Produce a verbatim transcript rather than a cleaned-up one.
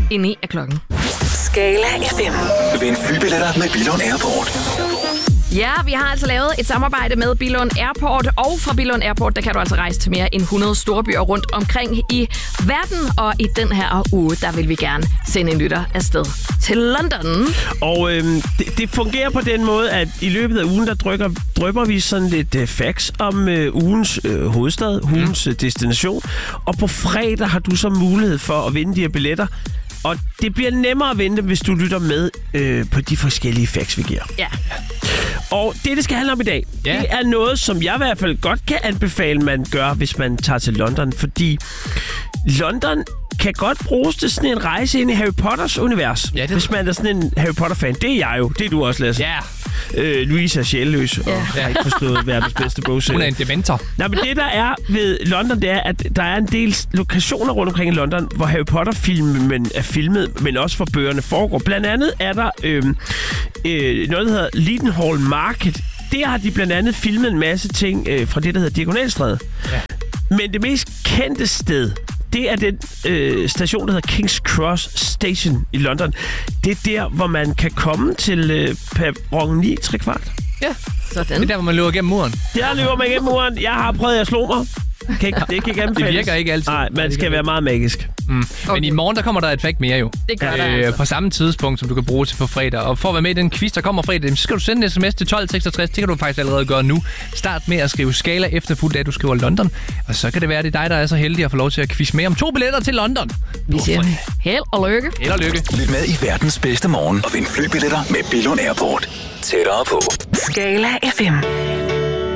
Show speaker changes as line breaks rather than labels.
i ni af klokken.
Skala F M.
Vind flybilletter med Billund Airport.
Ja, vi har altså lavet et samarbejde med Billund Airport, og fra Billund Airport, der kan du altså rejse til mere end hundrede storbyer rundt omkring i verden, og i den her uge, der vil vi gerne sende en lytter afsted til London.
Og øhm, det, det fungerer på den måde, at i løbet af ugen, der drykker, drypper vi sådan lidt øh, facts om øh, ugens øh, hovedstad, ugens øh, destination, og på fredag har du så mulighed for at vinde de her billetter. Og det bliver nemmere at vinde, hvis du lytter med øh, på de forskellige facts, vi giver.
Ja.
Og det, det skal handle om i dag, ja. det er noget, som jeg i hvert fald godt kan anbefale, man gør, hvis man tager til London. Fordi London kan godt bruges til sådan en rejse ind i Harry Potters univers. Ja, det... Hvis man er sådan en Harry Potter-fan. Det er jeg jo. Det er du også, Lasse.
Ja.
Øh, Louise er sjælløs, og ja. har ikke forstået verdens bedste bogserie.
Hun er en dementor.
Nej, men det, der er ved London, det er, at der er en del lokationer rundt omkring i London, hvor Harry Potter-filmen er filmet, men også hvor bøgerne foregår. Blandt andet er der øh, øh, noget, der hedder Leadenhall Market. Der har de blandt andet filmet en masse ting øh, fra det, der hedder Diagonalstræde. Ja. Men det mest kendte sted, det er den øh, station, der hedder King's Cross Station i London. Det er der, hvor man kan komme til øh, perron ni tre kvart.
Ja,
sådan.
Det er der, hvor man løber gennem muren.
Der løber man gennem muren. Jeg har prøvet at slå mig. Kan ikke, det kan ikke anbefales.
Det virker ikke altid.
Nej, man skal være meget magisk.
Mm. Okay. Men i morgen, der kommer der et fact mere jo.
Det gør øh, der altså.
På samme tidspunkt, som du kan bruge til på fredag. Og for at være med i den quiz, der kommer fredag, så skal du sende en sms til tolv seksogtres. Det kan du faktisk allerede gøre nu. Start med at skrive Skala efterfulgt af, at du skriver London. Og så kan det være, det er dig, der er så heldig at få lov til at quiz med om to billetter til London.
Vi siger held og lykke.
Held og lykke.
Lyt med i verdens bedste morgen og vind flybilletter med Billund Airport. Tættere på.
Skala F M.